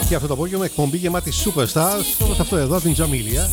Κυριακή αυτό το απόγευμα εκπομπή γεμάτη superstars, όπως αυτό εδώ από την Τζαμίλια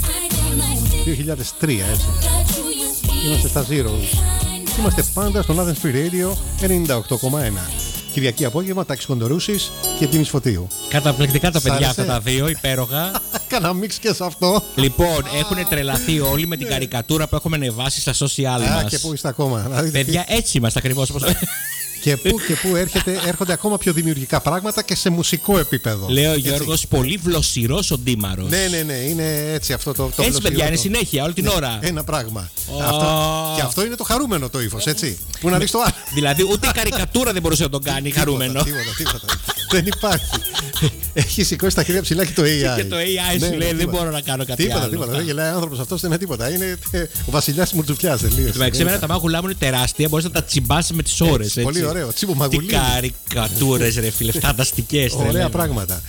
2003, έτσι. Είμαστε στα Zeros. Είμαστε πάντα στο Athens Free Radio 98,1. Κυριακή απόγευμα, Τάκης Κοντορούσης και Τίμης Φωτίου. Καταπληκτικά τα παιδιά αυτά τα δύο, υπέροχα. Κάνα μίξ και σε αυτό. Λοιπόν, έχουν τρελαθεί όλοι με την καρικατούρα που έχουμε ανεβάσει στα social μας. Και πού είστε ακόμα. Παιδιά, έτσι είμαστε ακριβώς. Και πού έρχονται ακόμα πιο δημιουργικά πράγματα και σε μουσικό επίπεδο. Λέει ο Γιώργος, πολύ βλοσιρός ο Ντίμαρος. Ναι, είναι έτσι αυτό το έτσι, βλοσιρό, παιδιά, είναι συνέχεια όλη την ώρα. Ένα πράγμα. Και αυτό είναι το χαρούμενο το ύφος, έτσι. Πού να δεις το άλλο. Δηλαδή, ούτε η καρικατούρα δεν μπορούσε να τον κάνει χαρούμενο. Τίποτα. Δεν υπάρχει. Έχει σηκώσει τα χέρια ψηλά και το AI. Και το AI σου λέει, δεν μπορώ να κάνω κάτι άλλο. Τίποτα. Δεν γελάει άνθρωπος αυτός, δεν είναι τίποτα. Είναι ο βασιλιάς Μουρτσουφιάς. Ξεμένα τα μάγουλά μου είναι τεράστια, μπορείς να τα τσιμπάσεις με τις ώρες. Πολύ ωραίο. Τσίμπο μαγουλί. Τι καρικατούρες, ρε φίλε, φανταστικές. Ωραία πράγματα.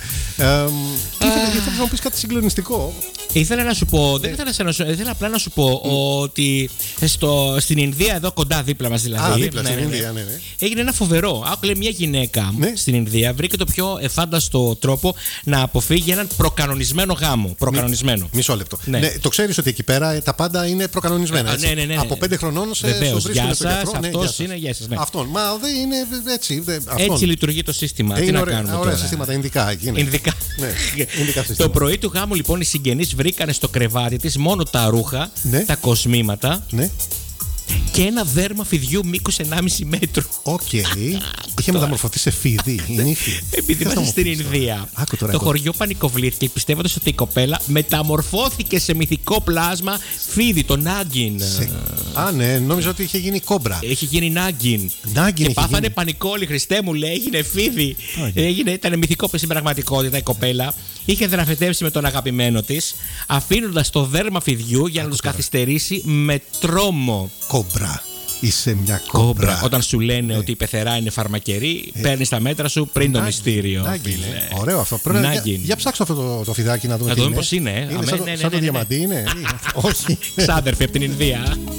Ήθελα να μου πεις κάτι συγκλονιστικό. Ήθελα να σου πω, ήθελα απλά να σου πω ότι στην Ινδία, εδώ κοντά δίπλα μας δηλαδή. Δίπλα στην Ινδία, ναι. Έγινε ένα φοβερό. Άκουλε μια γυναίκα στην Ινδία, βρήκε το πιο εφάνταστο τρόπο να αποφύγει έναν προκανονισμένο γάμο. Προκανονισμένο. Μισό λεπτό. Ναι, το ξέρεις ότι εκεί πέρα τα πάντα είναι προκανονισμένα. Ναι. Από 5 χρονών σε γεια σας, αυτός είναι γεια σας. Αυτόν. Μα δεν είναι έτσι. Έτσι λειτουργεί το σύστημα. Είναι τι να κάνουμε ωραία συστήματα, Ινδικά. Ινδικά. Το πρωί του γάμου λοιπόν οι συγγενείς βρήκανε στο κρεβάτι της μόνο τα ρούχα, τα κοσμήματα. Και ένα δέρμα φιδιού μήκους 1,5 μέτρου. Οκ. Είχε μεταμορφωθεί σε φίδι. Επειδή είμαστε στην Ινδία, το χωριό πανικοβλήθηκε πιστεύοντας ότι η κοπέλα μεταμορφώθηκε σε μυθικό πλάσμα φίδι, το Νάγκιν. Ναι, νόμιζα ότι είχε γίνει κόμπρα. Έχει γίνει Νάγκιν. Και πάθανε πανικό όλοι. Χριστέ μου, λέει, έγινε φίδι. Ήταν μυθικό στην πραγματικότητα η κοπέλα. Είχε δραφετεύσει με τον αγαπημένο της, αφήνοντας το δέρμα φιδιού για να τους καθυστερήσει με τρόμο. Κόμπρα. Είσαι μια κόμπρα. Όταν σου λένε ότι η πεθερά είναι φαρμακερή, παίρνεις τα μέτρα σου πριν το μυστήριο. Ωραίο αυτό. Για ψάξω αυτό το φιδάκι να δούμε. Να δούμε πώς είναι. Σαν το διαμαντί είναι. Όχι. Ξάδερφοι από την Ινδία.